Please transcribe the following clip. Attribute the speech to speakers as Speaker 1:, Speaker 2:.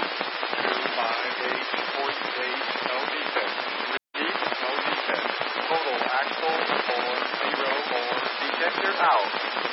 Speaker 1: no defect. Repeat, no defect. Total axle or 0 or detector out.